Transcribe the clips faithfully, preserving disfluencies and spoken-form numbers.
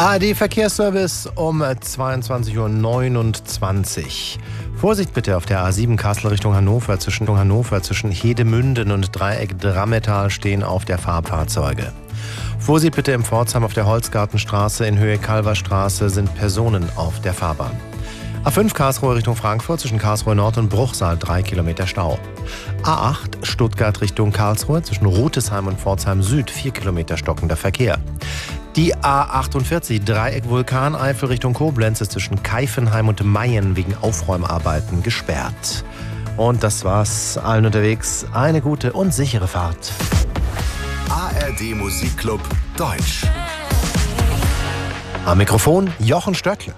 A R D-Verkehrsservice um zweiundzwanzig Uhr neunundzwanzig. Vorsicht bitte auf der A sieben Kassel Richtung Hannover. Zwischen Hannover, zwischen Hedemünden und Dreieck Drammetal stehen auf der Fahrfahrzeuge. Vorsicht bitte im Pforzheim auf der Holzgartenstraße in Höhe Kalverstraße sind Personen auf der Fahrbahn. A fünf Karlsruhe Richtung Frankfurt, zwischen Karlsruhe Nord und Bruchsal drei Kilometer Stau. A acht Stuttgart Richtung Karlsruhe, zwischen Rutesheim und Pforzheim Süd vier Kilometer stockender Verkehr. Die A achtundvierzig Dreieck Vulkaneifel Richtung Koblenz ist zwischen Keifenheim und Mayen wegen Aufräumarbeiten gesperrt. Und das war's allen unterwegs. Eine gute und sichere Fahrt. A R D Musikclub Deutsch. Am Mikrofon Jochen Stöckle.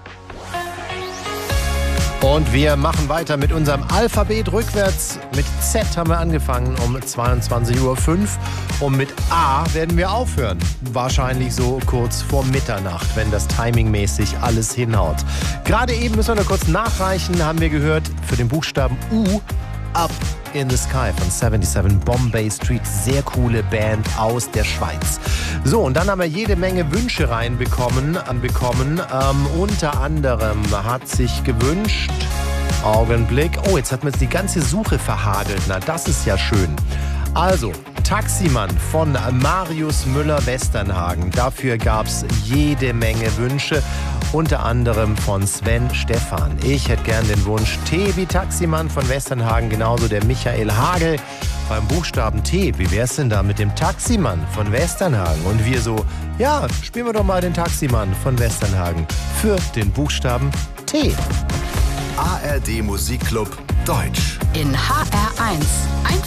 Und wir machen weiter mit unserem Alphabet rückwärts. Mit Z haben wir angefangen um zweiundzwanzig Uhr fünf und mit A werden wir aufhören. Wahrscheinlich so kurz vor Mitternacht, wenn das timingmäßig alles hinhaut. Gerade eben müssen wir noch kurz nachreichen, haben wir gehört, für den Buchstaben U, Up in the Sky von siebenundsiebzig Bombay Street. Sehr coole Band aus der Schweiz. So, und dann haben wir jede Menge Wünsche reinbekommen. Bekommen. Ähm, unter anderem hat sich gewünscht, Augenblick, oh, jetzt hat mir jetzt die ganze Suche verhagelt. Na, das ist ja schön. Also, Taximann von Marius Müller-Westernhagen. Dafür gab es jede Menge Wünsche. Unter anderem von Sven Stephan. Ich hätte gern den Wunsch T wie Taximann von Westernhagen, genauso der Michael Hagel. Beim Buchstaben T, wie wär's denn da mit dem Taximann von Westernhagen? Und wir so, ja, spielen wir doch mal den Taximann von Westernhagen für den Buchstaben T. A R D Musikclub Deutsch. In H R eins.